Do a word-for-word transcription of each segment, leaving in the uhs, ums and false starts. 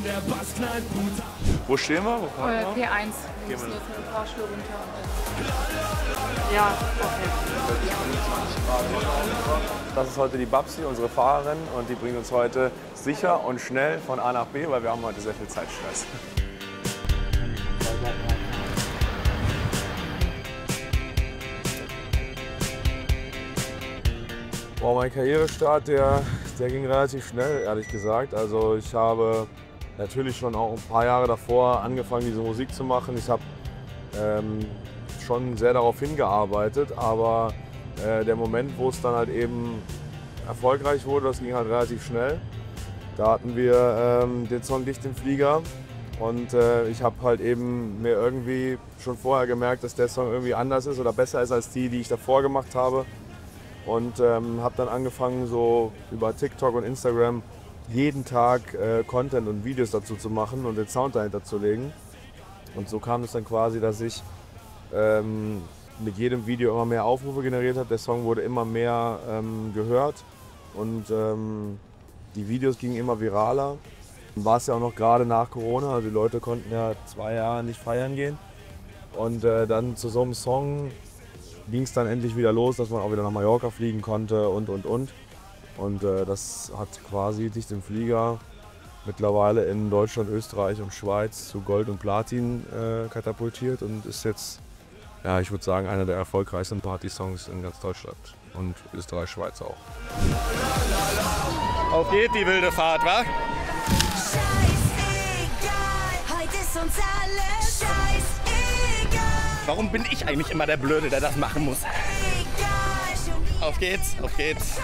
der Bass knallt brutal. Wo stehen wir? Wo fahren wir? P eins. Wir müssen jetzt mit dem Fahrstuhl runter. Ja, okay. Das ist heute die Babsi, unsere Fahrerin, und die bringt uns heute sicher und schnell von A nach B, weil wir haben heute sehr viel Zeitstress. Boah, mein Karrierestart, der, der ging relativ schnell, ehrlich gesagt. Also ich habe natürlich schon auch ein paar Jahre davor angefangen, diese Musik zu machen. Ich habe ähm, schon sehr darauf hingearbeitet, aber äh, der Moment, wo es dann halt eben erfolgreich wurde, das ging halt relativ schnell. Da hatten wir ähm, den Song Dicht im Flieger und äh, ich habe halt eben mir irgendwie schon vorher gemerkt, dass der Song irgendwie anders ist oder besser ist als die, die ich davor gemacht habe. Und ähm, habe dann angefangen, so über TikTok und Instagram jeden Tag äh, Content und Videos dazu zu machen und den Sound dahinter zu legen. Und so kam es dann quasi, dass ich ähm, mit jedem Video immer mehr Aufrufe generiert habe. Der Song wurde immer mehr ähm, gehört und ähm, die Videos gingen immer viraler. War es ja auch noch gerade nach Corona, also die Leute konnten ja zwei Jahre nicht feiern gehen. Und äh, dann zu so einem Song ging es dann endlich wieder los, dass man auch wieder nach Mallorca fliegen konnte und, und, und. Und äh, das hat quasi Dicht im Flieger mittlerweile in Deutschland, Österreich und Schweiz zu Gold und Platin äh, katapultiert und ist jetzt, ja, ich würde sagen, einer der erfolgreichsten Party-Songs in ganz Deutschland und Österreich, Schweiz auch. Auf geht die wilde Fahrt, wa? Scheißegal, heute ist uns alles scheißegal. Warum bin ich eigentlich immer der Blöde, der das machen muss? Auf geht's, auf geht's.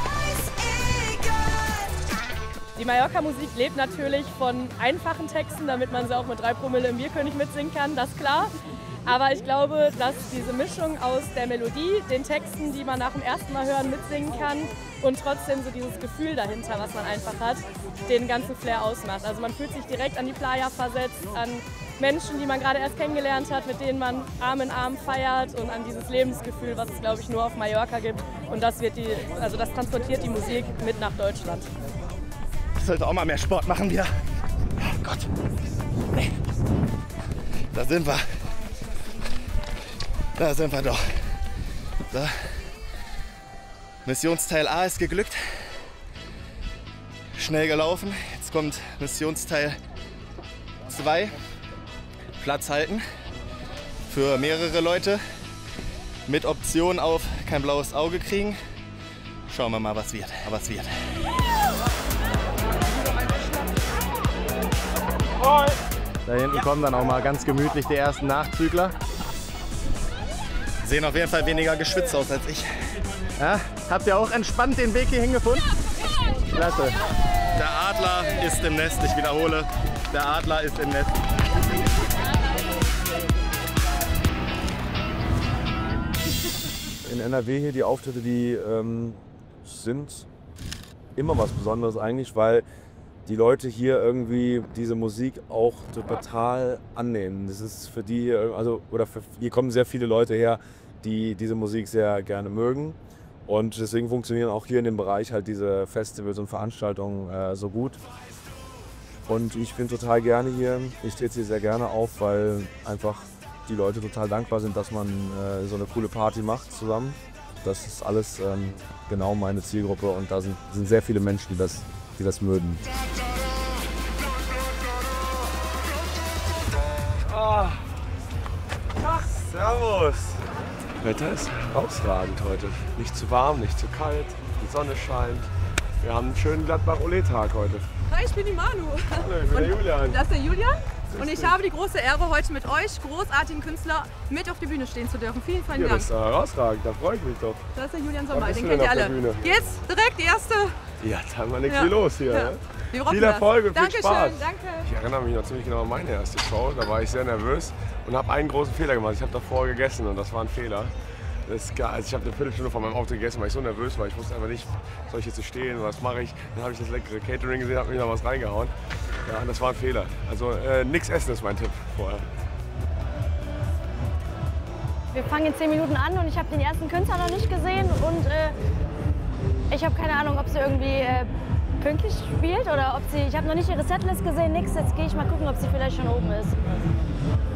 Die Mallorca-Musik lebt natürlich von einfachen Texten, damit man sie auch mit drei Promille im Bierkönig mitsingen kann, das ist klar. Aber ich glaube, dass diese Mischung aus der Melodie, den Texten, die man nach dem ersten Mal hören, mitsingen kann und trotzdem so dieses Gefühl dahinter, was man einfach hat, den ganzen Flair ausmacht. Also man fühlt sich direkt an die Playa versetzt, an Menschen, die man gerade erst kennengelernt hat, mit denen man Arm in Arm feiert und an dieses Lebensgefühl, was es, glaube ich, nur auf Mallorca gibt. Und das, wird die, also das transportiert die Musik mit nach Deutschland. Ich sollte auch mal mehr Sport machen wieder. Oh Gott. Nee. Da sind wir. Da sind wir doch. So. Missionsteil A ist geglückt. Schnell gelaufen. Jetzt kommt Missionsteil zwei. Platz halten für mehrere Leute mit Option auf kein blaues Auge kriegen. Schauen wir mal, was wird. Was wird. Da hinten kommen dann auch mal ganz gemütlich die ersten Nachzügler. Sehen auf jeden Fall weniger geschwitzt aus als ich. Ja, habt ihr auch entspannt den Weg hierhin gefunden? Klasse. Der Adler ist im Nest, ich wiederhole. Der Adler ist im Nest. In N R W hier die Auftritte, die ähm, sind immer was Besonderes eigentlich, weil die Leute hier irgendwie diese Musik auch total annehmen. Das ist für die, also oder für, hier kommen sehr viele Leute her, die diese Musik sehr gerne mögen. Und deswegen funktionieren auch hier in dem Bereich halt diese Festivals und Veranstaltungen äh, so gut. Und ich bin total gerne hier. Ich trete hier sehr gerne auf, weil einfach die Leute total dankbar sind, dass man äh, so eine coole Party macht zusammen. Das ist alles ähm, genau meine Zielgruppe und da sind, sind sehr viele Menschen, die das, die das mögen. Oh. Ach, servus! Wetter ist herausragend heute. Nicht zu warm, nicht zu kalt, die Sonne scheint. Wir haben einen schönen Gladbach-Ole-Tag heute. Hi, ich bin die Manu. Hallo, ich bin der Julian. Das ist der Julian. Und ich habe die große Ehre, heute mit euch, großartigen Künstler, mit auf die Bühne stehen zu dürfen. Vielen, vielen Ja, Dank. das ist herausragend, da freue ich mich doch. Das ist der Julian Was Sommer, bist den du kennt denn ihr auf der alle. Bühne? Jetzt direkt die erste. Ja, da haben wir nichts Ja. viel los hier. Ja. Ne? Wir rocken Viel das. Erfolg und viel Dankeschön, Spaß. danke. Ich erinnere mich noch ziemlich genau an meine erste Show. Da war ich sehr nervös und habe einen großen Fehler gemacht. Ich habe davor gegessen und das war ein Fehler. Das ist geil. Also ich habe eine Viertelstunde vor meinem Auftritt gegessen, weil ich so nervös war. Ich wusste einfach nicht, soll ich jetzt hier stehen, was mache ich. Dann habe ich das leckere Catering gesehen, habe mir noch was reingehauen. Ja, das war ein Fehler. Also äh, nichts essen ist mein Tipp vorher. Wir fangen in zehn Minuten an und ich habe den ersten Künstler noch nicht gesehen und äh, ich habe keine Ahnung, ob sie irgendwie äh, pünktlich spielt oder ob sie, ich habe noch nicht ihre Setlist gesehen, nix. Jetzt gehe ich mal gucken, ob sie vielleicht schon oben ist.